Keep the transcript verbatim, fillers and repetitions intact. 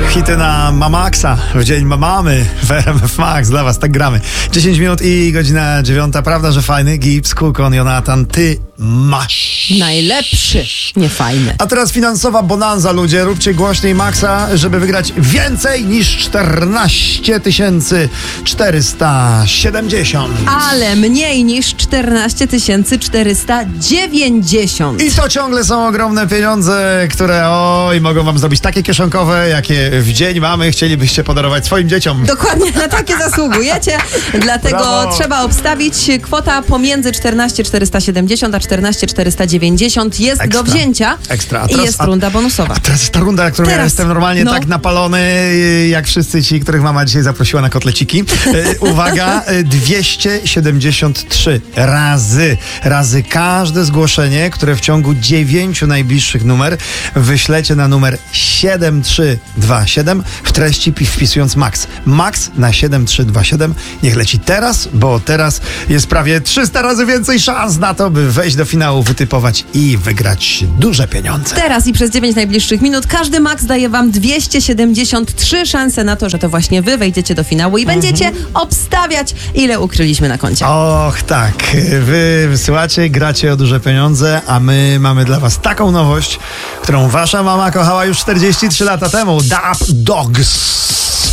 Hity na Mamaxa w dzień mamy w R M F Max. Dla was tak gramy. dziesięć minut i godzina dziewiąta. Prawda, że fajny? Gibbs, Kukon, Jonatan, ty masz. Najlepszy, nie fajny. A teraz finansowa bonanza, ludzie. Róbcie głośniej Maxa, żeby wygrać więcej niż czternaście tysięcy czterysta siedemdziesiąt. Ale mniej niż czternaście tysięcy czterysta dziewięćdziesiąt. I to ciągle są ogromne pieniądze, które oj, mogą wam zrobić takie kieszonkowe, jakie w dzień mamy chcielibyście podarować swoim dzieciom. Dokładnie na takie zasługujecie, dlatego Brawo. trzeba obstawić. Kwota pomiędzy czternaście czterysta siedemdziesiąt a czternaście czterysta dziewięćdziesiąt jest Ekstra. do wzięcia. Ekstra. A I teraz- jest a- runda bonusowa. A teraz jest ta runda, którą ja Teraz. jestem normalnie No. tak napalony, jak wszyscy ci, których mama dzisiaj zaprosiła na kotleciki. E, uwaga, e, dwieście siedemdziesiąt trzy razy. Razy każde zgłoszenie, które w ciągu dziewięciu najbliższych numer wyślecie na numer siedem trzy dwa siedem w treści pi- wpisując Max. Max na siedem trzy dwa siedem. Niech leci teraz, bo teraz jest prawie trzysta razy więcej szans na to, by wejść do finału, wytypować i wygrać duże pieniądze. Teraz i przez dziewięć najbliższych minut każdy Max daje wam dwieście siedemdziesiąt trzy szanse na to, że to właśnie wy wejdziecie do finału i będziecie obstawiać, ile ukryliśmy na koncie. Och tak, wy wysyłacie, gracie o duże pieniądze, a my mamy dla was taką nowość, którą wasza mama kochała już czterdzieści trzy lata temu. Dap Dogs.